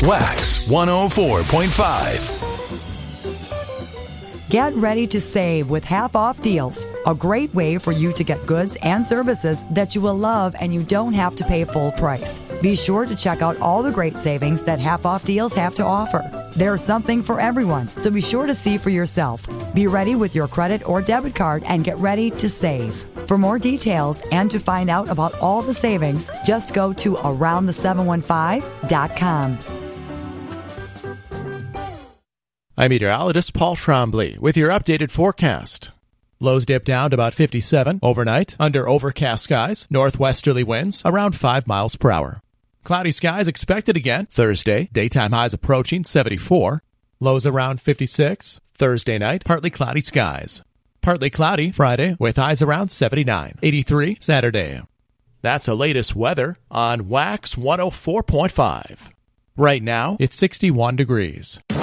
Wax 104.5. Get ready to save with half-off deals. A great way for you to get goods and services that you will love and you don't have to pay full price. Be sure to check out all the great savings that half-off deals have to offer. There's something for everyone, so be sure to see for yourself. Be ready with your credit or debit card and get ready to save. For more details and to find out about all the savings, just go to aroundthe715.com. I'm meteorologist Paul Trombley with your updated forecast. Lows dip down to about 57 overnight under overcast skies, northwesterly winds around 5 miles per hour. Cloudy skies expected again Thursday, daytime highs approaching 74, lows around 56. Thursday night, partly cloudy skies. Partly cloudy Friday with highs around 79, 83 Saturday. That's the latest weather on Wax 104.5. Right now, it's 61 degrees.